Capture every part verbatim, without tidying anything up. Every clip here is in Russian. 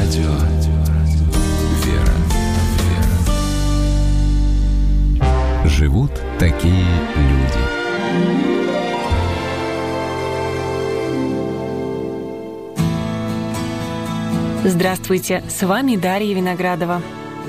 Радио «Вера». Живут такие люди. Здравствуйте, с вами Дарья Виноградова.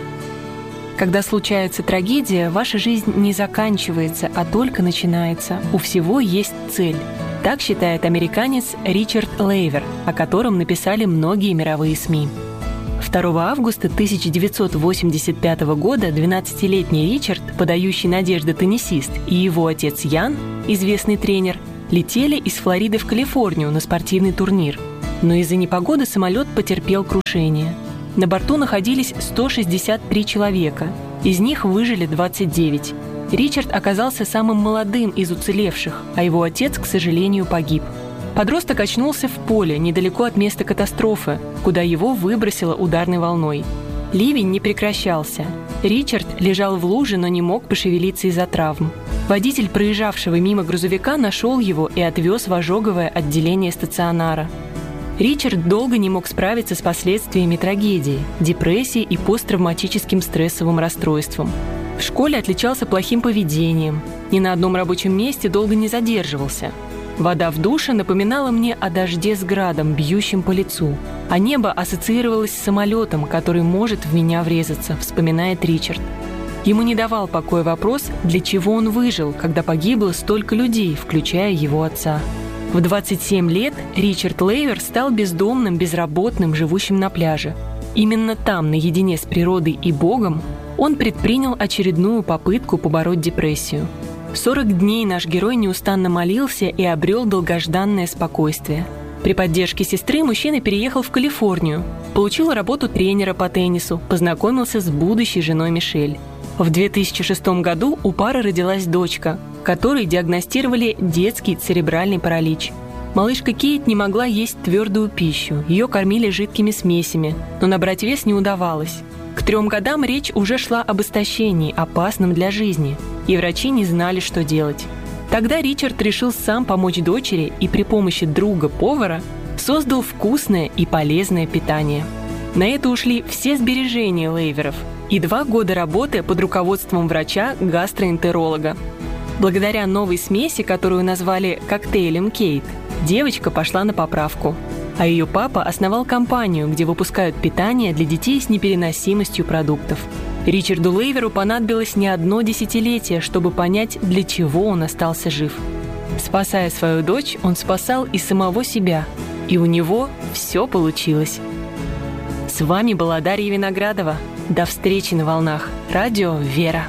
Когда случается трагедия, ваша жизнь не заканчивается, а только начинается. У всего есть цель. Так считает американец Ричард Лейвер, о котором написали многие мировые СМИ. второго августа тысяча девятьсот восемьдесят пятого года двенадцатилетний Ричард, подающий надежды теннисист, и его отец Ян, известный тренер, летели из Флориды в Калифорнию на спортивный турнир. Но из-за непогоды самолет потерпел крушение. На борту находились сто шестьдесят три человека, из них выжили двадцать девять. Ричард оказался самым молодым из уцелевших, а его отец, к сожалению, погиб. Подросток очнулся в поле, недалеко от места катастрофы, куда его выбросило ударной волной. Ливень не прекращался. Ричард лежал в луже, но не мог пошевелиться из-за травм. Водитель проезжавшего мимо грузовика нашел его и отвез в ожоговое отделение стационара. Ричард долго не мог справиться с последствиями трагедии, депрессией и посттравматическим стрессовым расстройством. В школе отличался плохим поведением, ни на одном рабочем месте долго не задерживался. Вода в душе напоминала мне о дожде с градом, бьющим по лицу, а небо ассоциировалось с самолетом, который может в меня врезаться, вспоминает Ричард. Ему не давал покоя вопрос, для чего он выжил, когда погибло столько людей, включая его отца. В двадцать семь лет Ричард Лейвер стал бездомным, безработным, живущим на пляже. Именно там, наедине с природой и Богом, он предпринял очередную попытку побороть депрессию. сорок дней наш герой неустанно молился и обрел долгожданное спокойствие. При поддержке сестры мужчина переехал в Калифорнию, получил работу тренера по теннису, познакомился с будущей женой Мишель. В две тысячи шестом году у пары родилась дочка, которой диагностировали детский церебральный паралич. Малышка Кейт не могла есть твердую пищу, ее кормили жидкими смесями, но набрать вес не удавалось. К трем годам речь уже шла об истощении, опасном для жизни, и врачи не знали, что делать. Тогда Ричард решил сам помочь дочери и при помощи друга-повара создал вкусное и полезное питание. На это ушли все сбережения Лейверов и два года работы под руководством врача-гастроэнтеролога. Благодаря новой смеси, которую назвали коктейлем Кейт, девочка пошла на поправку. А ее папа основал компанию, где выпускают питание для детей с непереносимостью продуктов. Ричарду Лейверу понадобилось не одно десятилетие, чтобы понять, для чего он остался жив. Спасая свою дочь, он спасал и самого себя. И у него все получилось. С вами была Дарья Виноградова. До встречи на волнах. Радио «Вера».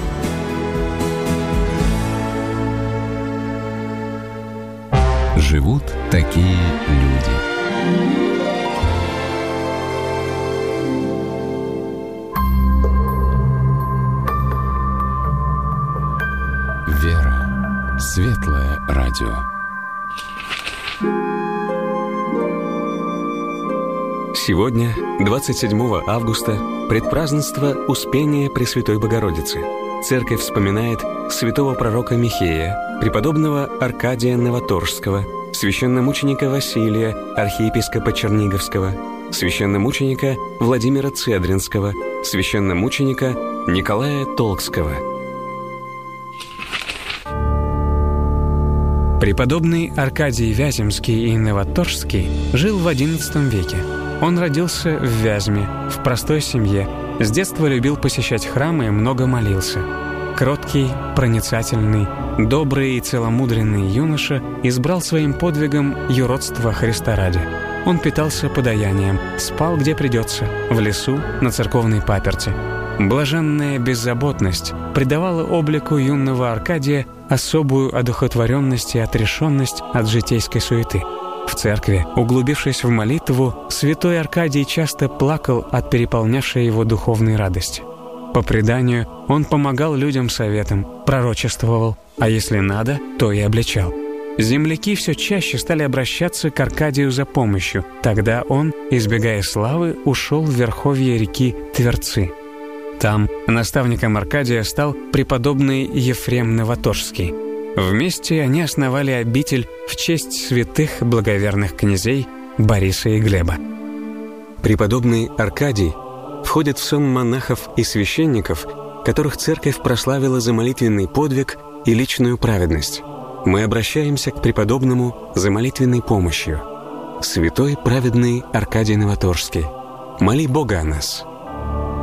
Живут такие люди. «Вера» — светлое радио. Сегодня, двадцать седьмого августа, предпразднество Успения Пресвятой Богородицы. Церковь вспоминает святого пророка Михея, преподобного Аркадия Новоторжского, священномученика Василия, архиепископа Черниговского, священномученика Владимира Цедринского, священномученика Николая Толкского. Преподобный Аркадий Вяземский и Новоторжский жил в одиннадцатом веке. Он родился в Вязьме, в простой семье, с детства любил посещать храмы и много молился. Кроткий, проницательный, добрый и целомудренный юноша избрал своим подвигом юродство Христа ради. Он питался подаянием, спал где придется, в лесу, на церковной паперти. Блаженная беззаботность придавала облику юного Аркадия особую одухотворенность и отрешенность от житейской суеты. В церкви, углубившись в молитву, святой Аркадий часто плакал от переполнявшей его духовной радости. По преданию, он помогал людям советом, пророчествовал, а если надо, то и обличал. Земляки все чаще стали обращаться к Аркадию за помощью. Тогда он, избегая славы, ушел в верховье реки Тверцы. Там наставником Аркадия стал преподобный Ефрем Новоторжский. Вместе они основали обитель в честь святых благоверных князей Бориса и Глеба. Преподобный Аркадий входит в сон монахов и священников, которых церковь прославила за молитвенный подвиг и личную праведность. Мы обращаемся к преподобному за молитвенной помощью. Святой праведный Аркадий Новоторжский, моли Бога о нас.